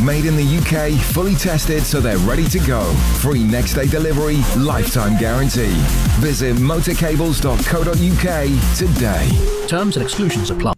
Made in the UK, fully tested so they're ready to go. Free next day delivery, lifetime guarantee. Visit motorcables.co.uk today. Terms and exclusions apply.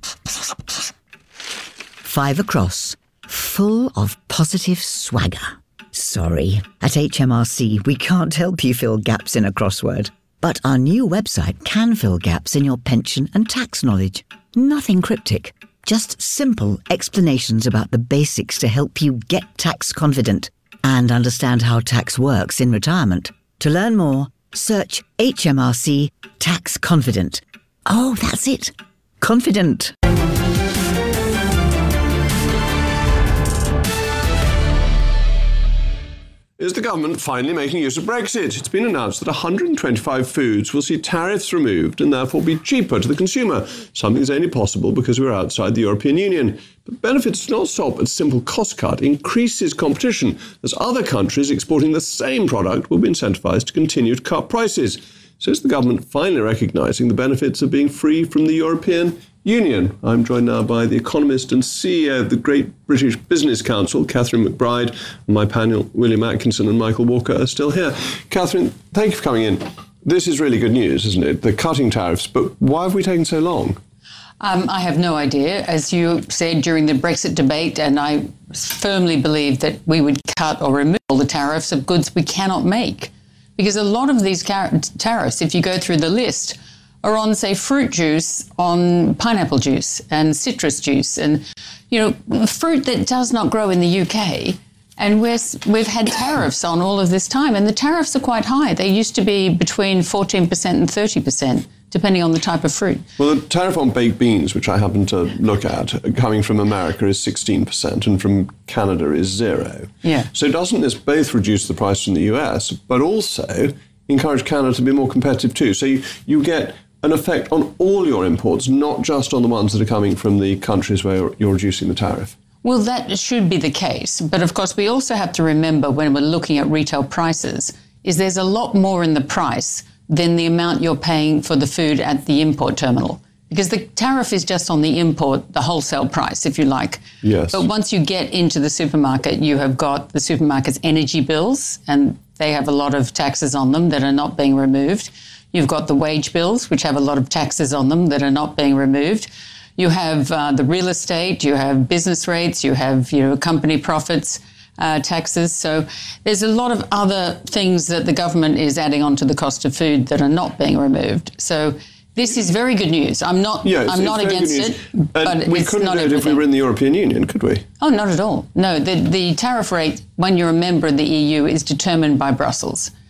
5 across, full of positive swagger. Sorry, at HMRC we can't help you fill gaps in a crossword. But our new website can fill gaps in your pension and tax knowledge. Nothing cryptic, just simple explanations about the basics to help you get tax confident and understand how tax works in retirement. To learn more, search HMRC Tax Confident. Oh, that's it. Confident. Is the government finally making use of Brexit? It's been announced that 125 foods will see tariffs removed and therefore be cheaper to the consumer. Something is only possible because we're outside the European Union. But benefits do not stop at simple cost cut. Increases competition as other countries exporting the same product will be incentivized to continue to cut prices. So is the government finally recognising the benefits of being free from the European Union? I'm joined now by the economist and CEO of the Great British Business Council, Catherine McBride, and my panel, William Atkinson and Michael Walker, are still here. Catherine, thank you for coming in. This is really good news, isn't it? The cutting tariffs, but why have we taken so long? I have no idea. As you said during the Brexit debate, and I firmly believe that we would cut or remove all the tariffs of goods we cannot make. Because a lot of these tariffs, if you go through the list, are on, say, fruit juice, on pineapple juice and citrus juice and, fruit that does not grow in the UK. And we've had tariffs on all of this time. And the tariffs are quite high. They used to be between 14% and 30%, depending on the type of fruit. Well, the tariff on baked beans, which I happen to look at, coming from America is 16% and from Canada is 0%. Yeah. So doesn't this both reduce the price from the US, but also encourage Canada to be more competitive too? So you get an effect on all your imports, not just on the ones that are coming from the countries where you're reducing the tariff. Well, that should be the case. But of course, we also have to remember when we're looking at retail prices is there's a lot more in the price than the amount you're paying for the food at the import terminal. Because the tariff is just on the import, the wholesale price, if you like. Yes. But once you get into the supermarket, you have got the supermarket's energy bills, and they have a lot of taxes on them that are not being removed. You've got the wage bills, which have a lot of taxes on them that are not being removed. You have the real estate, you have business rates, you have company profits, taxes. So there's a lot of other things that the government is adding onto the cost of food that are not being removed. So this is very good news. I'm not against it, but we it's couldn't not do it if we were in the European Union, could we? Oh, not at all. No, the tariff rate, when you're a member of the EU, is determined by Brussels.